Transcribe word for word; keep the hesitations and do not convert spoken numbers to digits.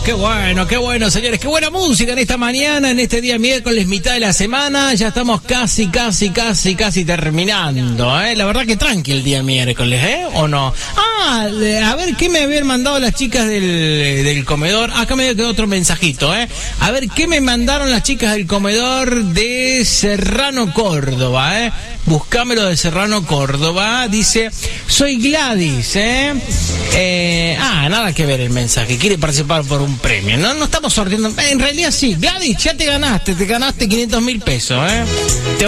qué bueno, qué bueno, señores, qué buena música en esta mañana, en este día miércoles, mitad de la semana. Ya estamos casi, casi, casi, casi terminando, ¿eh? La verdad que tranqui el día miércoles, ¿eh? ¿O no? Ah, a ver, ¿qué me habían mandado las chicas del, del comedor? Acá me quedó otro mensajito, ¿eh? A ver, ¿qué me mandaron las chicas del comedor de Serrano, Córdoba, eh? Buscámelo de Serrano, Córdoba. Dice, soy Gladys, ¿eh? eh ah, nada que ver el mensaje. Quiere participar por un premio. No, no estamos sorteando. En realidad sí. Gladys, ya te ganaste. Te ganaste quinientos mil pesos, ¿eh? Te